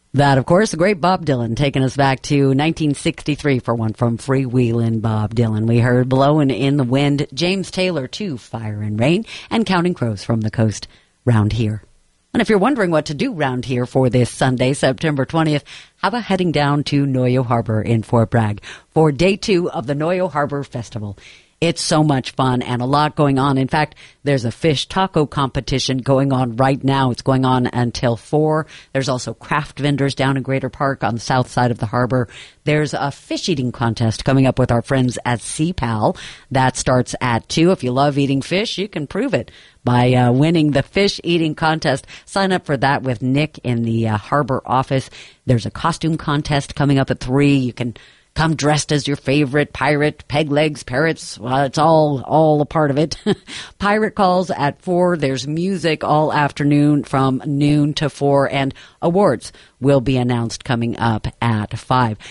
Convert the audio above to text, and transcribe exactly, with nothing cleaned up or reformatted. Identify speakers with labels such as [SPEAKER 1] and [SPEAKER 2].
[SPEAKER 1] That, of course, the great Bob Dylan, taking us back to nineteen sixty-three for one from Freewheelin' Bob Dylan. We heard Blowin' in the Wind, James Taylor, too, Fire and Rain, and Counting Crows from the Coast round here. And if you're wondering what to do round here for this Sunday, September twentieth, how about heading down to Noyo Harbor in Fort Bragg for day two of the Noyo Harbor Festival. It's so much fun and a lot going on. In fact, there's a fish taco competition going on right now. It's going on until four. There's also craft vendors down in Greater Park on the south side of the harbor. There's a fish eating contest coming up with our friends at Sea Pal. That starts at two. If you love eating fish, you can prove it by uh, winning the fish eating contest. Sign up for that with Nick in the uh, harbor office. There's a costume contest coming up at three. You can come dressed as your favorite pirate, peg legs, parrots. Well, it's all, all a part of it. Pirate calls at four. There's music all afternoon from noon to four, and awards will be announced coming up at five.